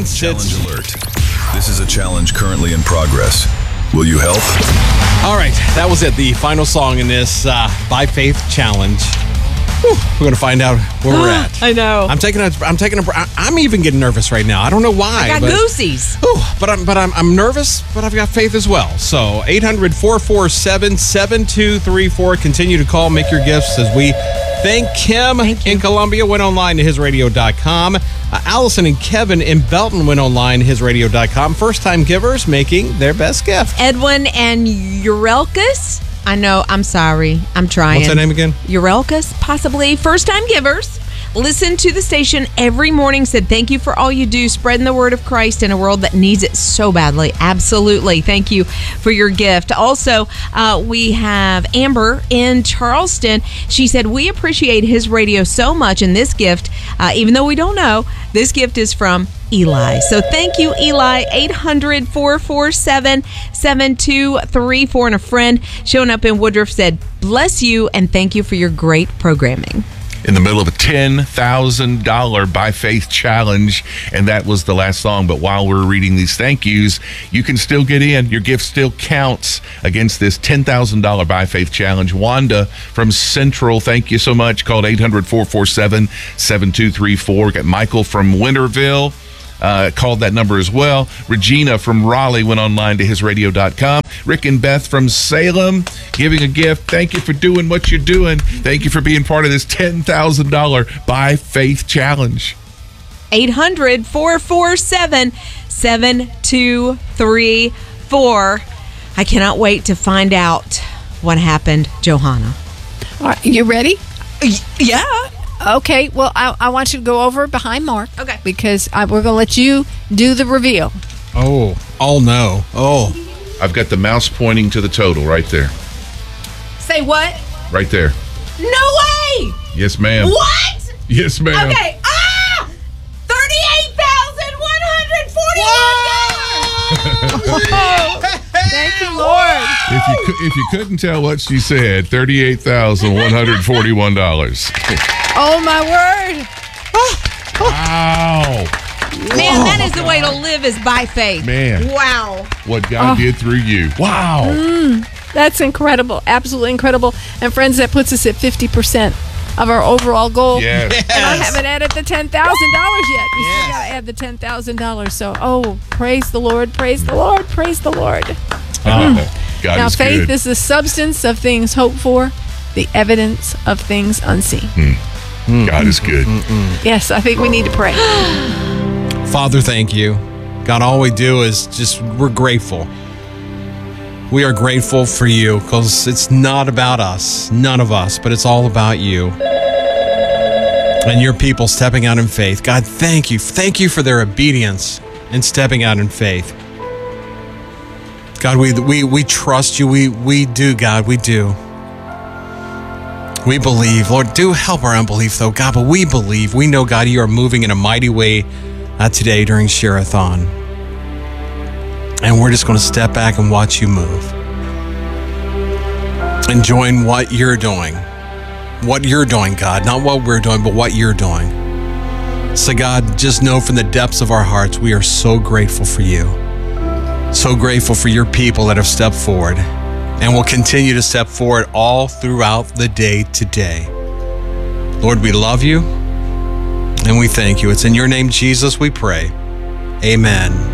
Challenge alert. This is a challenge currently in progress. Will you help? All right, that was it. The final song in this By Faith challenge. Whew, we're going to find out where we're at. I know. I'm even getting nervous right now. I don't know why. I got goosies. I'm nervous, but I've got faith as well. So 800-447-7234. Continue to call, make your gifts as we thank Kim in Columbia. Went online to hisradio.com. Allison and Kevin in Belton went online to hisradio.com. First-time givers making their best gift. Edwin and Urelkus. I know, I'm sorry. I'm trying. What's that name again? Urelkus, possibly. First-time givers. Listen to the station every morning. Said, thank you for all you do, spreading the word of Christ in a world that needs it so badly. Absolutely. Thank you for your gift. Also, we have Amber in Charleston. She said, we appreciate his radio so much, and this gift, even though we don't know, this gift is from Eli. So thank you, Eli. 800-447-7234. And a friend showing up in Woodruff said, bless you and thank you for your great programming. In the middle of a $10,000 By Faith challenge, and that was the last song. But while we're reading these thank yous, you can still get in. Your gift still counts against this $10,000 By Faith challenge. Wanda from Central, thank you so much. Called 800-447-7234. Got Michael from Winterville. Called that number as well. Regina from Raleigh went online to hisradio.com. Rick and Beth from Salem giving a gift. Thank you for doing what you're doing. Thank you for being part of this $10,000 By Faith challenge. 800-447-7234. I cannot wait to find out what happened, Johanna. All right, you ready? Yeah. Okay, well, I want you to go over behind Mark. Okay. Because we're going to let you do the reveal. Oh no. Oh. I've got the mouse pointing to the total right there. Say what? Right there. No way! Yes, ma'am. What? Yes, ma'am. Okay. $38,141. Thank you, Lord. If you couldn't tell what she said, $38,141. Oh, my word. Wow. Man, that is the way to live, is by faith. Man. Wow. What God did through you. Wow. That's incredible. Absolutely incredible. And friends, that puts us at 50% of our overall goal. Yes. And I haven't added the $10,000 yet. We still got to add the $10,000. So, praise the Lord, praise the Lord, praise the Lord. God now, is faith good. is the substance of things hoped for, the evidence of things unseen. God is good. Yes, I think we need to pray. Father, thank you. God, all we do is we're grateful. We are grateful for you because it's not about us, none of us, but it's all about you. And your people stepping out in faith. God, thank you. Thank you for their obedience and stepping out in faith. God, we trust you. We do, God, we do. We believe. Lord, do help our unbelief, though, God, but we believe. We know, God, you are moving in a mighty way today during Share-a-thon. And we're just going to step back and watch you move. Enjoying what you're doing. What you're doing, God. Not what we're doing, but what you're doing. So, God, just know from the depths of our hearts, we are so grateful for you. So grateful for your people that have stepped forward and will continue to step forward all throughout the day today. Lord, we love you and we thank you. It's in your name, Jesus, we pray. Amen.